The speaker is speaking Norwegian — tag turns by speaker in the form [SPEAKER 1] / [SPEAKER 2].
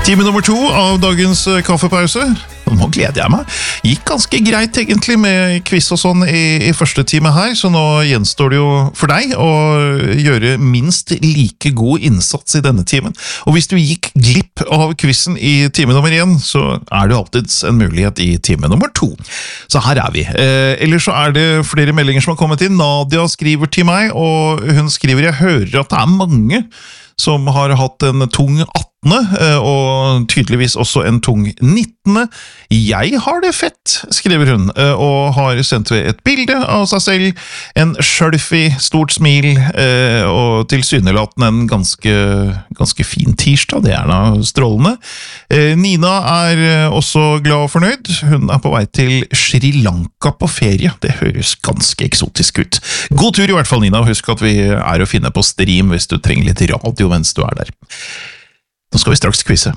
[SPEAKER 1] Time nummer 2 av dagens kaffepause. Nå gleder jeg meg. Gikk ganske greit egentlig med quiz og sånn i første time her, så nå gjenstår det jo for deg å gjøre minst like god innsats i denne timen. Og hvis du gikk glipp av quizen i time nummer 1, så er det alltid en mulighet i time nummer 2. Så her er vi. Ellers så er det flere meldinger som har kommet inn. Nadia skriver til meg, og hun skriver, jeg hører at det er mange som har hatt en tung 18. Og tydeligvis også en tung 19. Jeg har det fett, skriver hun, og har sendt ved et bilde av seg selv, en selfie, stort smil, og tilsynelatende en ganske fin tirsdag, det er da strålende. Nina er også glad og fornøyd, hun er på vei til Sri Lanka på ferie, det høres ganske eksotisk ut. God tur i hvert fall, Nina, og husk at vi er å finne på stream hvis du trenger litt radio mens du er der. Nå skal vi straks quize.